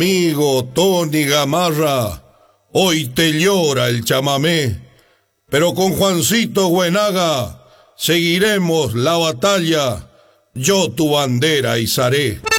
Amigo Tony Gamarra, hoy te llora el chamamé, pero con Juancito Buenaga seguiremos la batalla, yo tu bandera izaré.